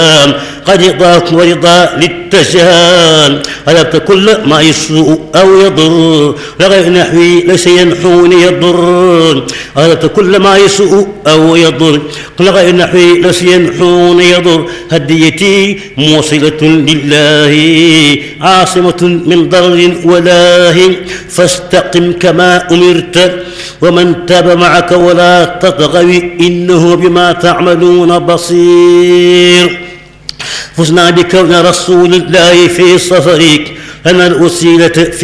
قد رضاك ورضا للتجهام غلبت كل ما يسوء أو يضر لغير نحوي ليس ينحوني يضر غلبت كل ما يسوء أو يضر لغير نحوي ليس ينحوني يضر هديتي موصلة لله عاصمة من ضرر ولاه فاستقم كما أمرت ومن تاب معك ولا تطغوا إنه بما تعملون بصير. فزنا بكون رسول الله في صفرك لنا الوسيلة في